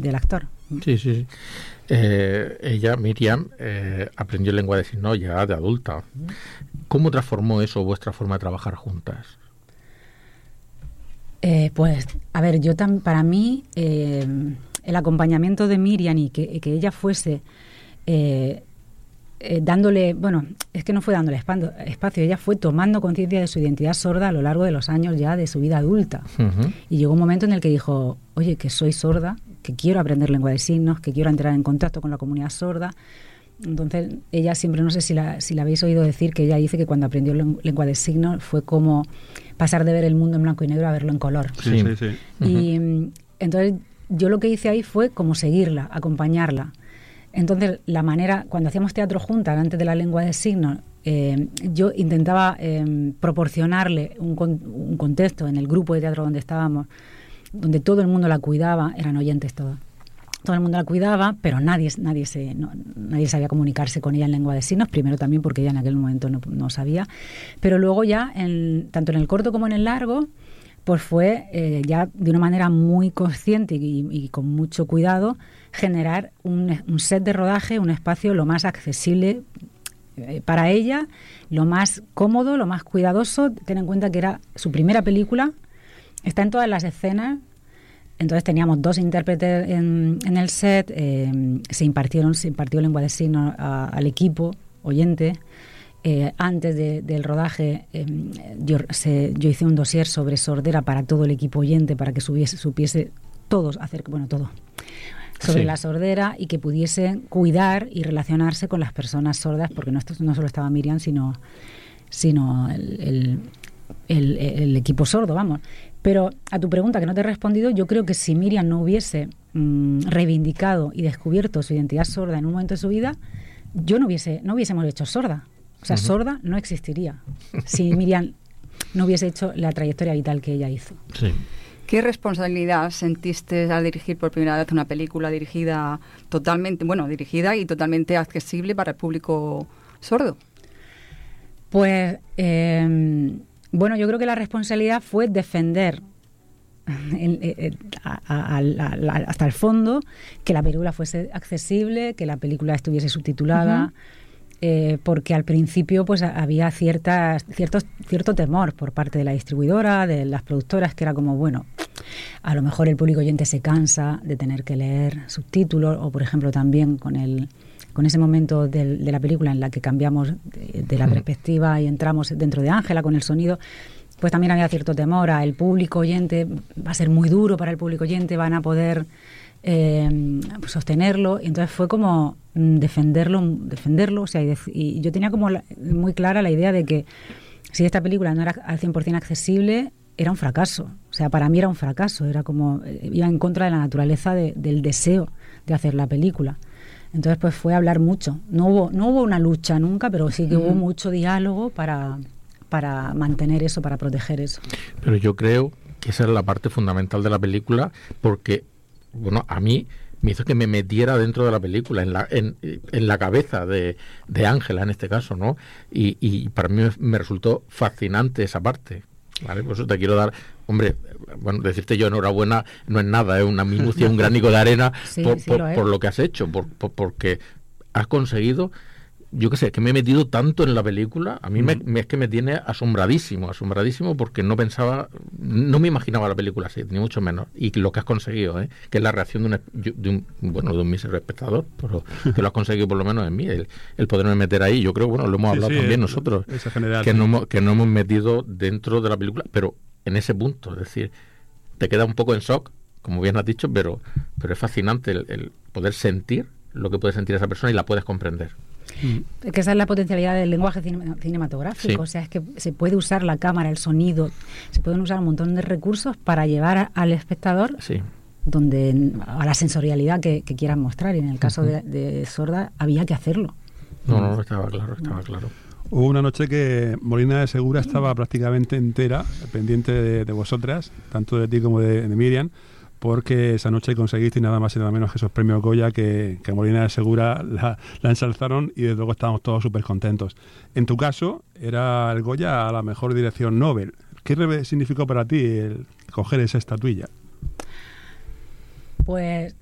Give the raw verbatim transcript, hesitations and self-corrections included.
del actor. Sí, sí, sí. Eh, ella, Miriam, eh, aprendió lengua de signos ya de adulta. ¿Cómo transformó eso vuestra forma de trabajar juntas? Eh, pues, a ver, yo tam, para mí, eh, el acompañamiento de Miriam y que, que ella fuese eh, eh, dándole, bueno, es que no fue dándole espando, espacio, ella fue tomando conciencia de su identidad sorda a lo largo de los años ya de su vida adulta. Uh-huh. Y llegó un momento en el que dijo, oye, que soy sorda, que quiero aprender lengua de signos, que quiero entrar en contacto con la comunidad sorda. Entonces, ella siempre, no sé si la, si la habéis oído decir, que ella dice que cuando aprendió lengua de signos fue como pasar de ver el mundo en blanco y negro a verlo en color. Sí, sí, sí. Uh-huh. Y entonces yo lo que hice ahí fue como seguirla, acompañarla. Entonces, la manera, cuando hacíamos teatro juntas, antes de la lengua de signos, eh, yo intentaba eh, proporcionarle un, un contexto en el grupo de teatro donde estábamos, donde todo el mundo la cuidaba, eran oyentes todos. Todo el mundo la cuidaba, pero nadie, nadie, se, no, nadie sabía comunicarse con ella en lengua de signos, primero también porque ella en aquel momento no, no sabía, pero luego ya, en, tanto en el corto como en el largo, pues fue eh, ya de una manera muy consciente y, y con mucho cuidado generar un, un set de rodaje, un espacio lo más accesible eh, para ella, lo más cómodo, lo más cuidadoso. Ten en cuenta que era su primera película, está en todas las escenas. Entonces teníamos dos intérpretes en, en el set, eh, se impartieron, se impartió lengua de signos a, al equipo oyente. Eh, antes de, del rodaje eh, yo, se, yo hice un dossier sobre sordera para todo el equipo oyente, para que subiese, supiese todos hacer, bueno, todo, sobre sí. la sordera y que pudiesen cuidar y relacionarse con las personas sordas, porque no, no solo estaba Miriam, sino, sino el, el, el, el equipo sordo, vamos. Pero a tu pregunta, que no te he respondido, yo creo que si Miriam no hubiese mmm, reivindicado y descubierto su identidad sorda en un momento de su vida, yo no hubiese, no hubiésemos hecho sorda. O sea, uh-huh. sorda no existiría si Miriam no hubiese hecho la trayectoria vital que ella hizo. Sí. ¿Qué responsabilidad sentiste al dirigir por primera vez una película dirigida totalmente, bueno, dirigida y totalmente accesible para el público sordo? Pues, eh, bueno, yo creo que la responsabilidad fue defender el, el, a, a, a, a, hasta el fondo que la película fuese accesible, que la película estuviese subtitulada. Uh-huh. Eh, porque al principio pues había ciertas, ciertos, cierto temor por parte de la distribuidora, de las productoras, que era como, bueno, a lo mejor el público oyente se cansa de tener que leer subtítulos, o por ejemplo también con el con ese momento del, de la película en la que cambiamos de, de la perspectiva y entramos dentro de Ángela con el sonido, pues también había cierto temor a el público oyente, va a ser muy duro para el público oyente, van a poder eh, sostenerlo, y entonces fue como defenderlo, defenderlo, o sea, y, dec- y yo tenía como la, muy clara la idea de que si esta película no era al cien por ciento accesible, era un fracaso. O sea, para mí era un fracaso, era como, iba en contra de la naturaleza de, del deseo de hacer la película. Entonces, pues fue hablar mucho. No hubo, no hubo una lucha nunca, pero sí que uh-huh. hubo mucho diálogo para, para mantener eso, para proteger eso. Pero yo creo que esa es la parte fundamental de la película, porque, bueno, a mí me hizo que me metiera dentro de la película, en la en, en la cabeza de de Ángela en este caso, ¿no? Y, y para mí me resultó fascinante esa parte, ¿vale? Por eso te quiero dar, hombre, bueno, decirte yo enhorabuena no es nada, es una minucia, un granico de arena sí, por, sí por, lo por lo que has hecho, por, por, porque has conseguido, yo qué sé, que me he metido tanto en la película, a mí uh-huh. me, me, es que me tiene asombradísimo, asombradísimo porque no pensaba, no me imaginaba la película así, ni mucho menos, y lo que has conseguido, ¿eh? Que es la reacción de un, de un bueno, de un mísero espectador, pero que lo has conseguido por lo menos en mí, el, el poderme meter ahí, yo creo, bueno, lo hemos hablado sí, sí, también es, nosotros, esa general, que, sí. no hemos, que no hemos metido dentro de la película, pero en ese punto, es decir, te queda un poco en shock, como bien has dicho, pero, pero es fascinante el, el poder sentir lo que puede sentir esa persona y la puedes comprender. Mm. Que esa es la potencialidad del lenguaje cine- cinematográfico, sí. O sea, es que se puede usar la cámara, el sonido, se pueden usar un montón de recursos para llevar a, al espectador sí. donde a la sensorialidad que, que quieran mostrar, y en el caso uh-huh. de, de Sorda había que hacerlo. No, no, no, estaba claro, estaba claro. Hubo una noche que Molina de Segura estaba prácticamente entera pendiente de, de vosotras, tanto de ti como de, de Miriam, porque esa noche conseguiste nada más y nada menos que esos premios Goya que, que Molina de Segura la, la ensalzaron, y desde luego estábamos todos súper contentos. En tu caso, era el Goya a la mejor dirección Nobel. ¿Qué significó para ti el coger esa estatuilla? Pues